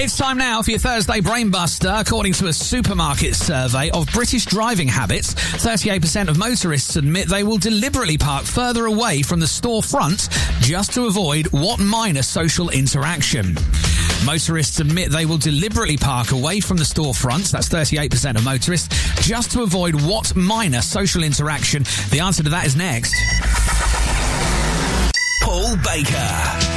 It's time now for your Thursday Brainbuster. According to a supermarket survey of British driving habits, 38% of motorists admit they will deliberately park further away from the store front just to avoid what minor social interaction. Motorists admit they will deliberately park away from the store front, that's 38% of motorists, just to avoid what minor social interaction. The answer to that is next. Paul Baker.